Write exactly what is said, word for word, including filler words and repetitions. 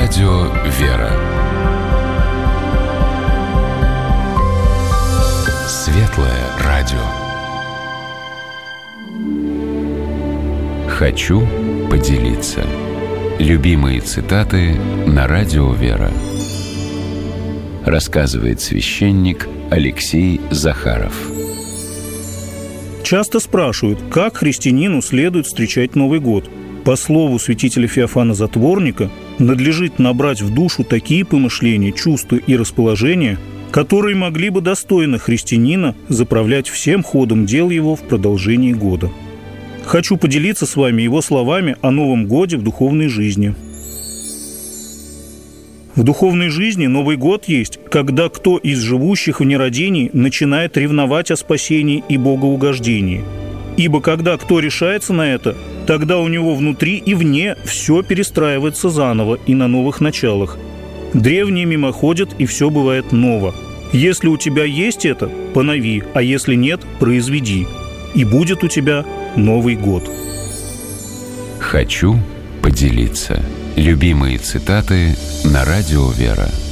Радио «Вера». Светлое радио. Хочу поделиться. Любимые цитаты на Радио «Вера». Рассказывает священник Алексей Захаров. Часто спрашивают, как христианину следует встречать Новый год. По слову святителя Феофана Затворника, надлежит набрать в душу такие помышления, чувства и расположения, которые могли бы достойно христианина заправлять всем ходом дел его в продолжении года. Хочу поделиться с вами его словами о Новом годе в духовной жизни. В духовной жизни Новый год есть, когда кто из живущих в нерадении начинает ревновать о спасении и богоугождении. Ибо когда кто решается на это, тогда у него внутри и вне все перестраивается заново и на новых началах. Древние мимоходят, и все бывает ново. Если у тебя есть это, понови, а если нет, произведи. И будет у тебя Новый год. Хочу поделиться. Любимые цитаты на Радио «Вера».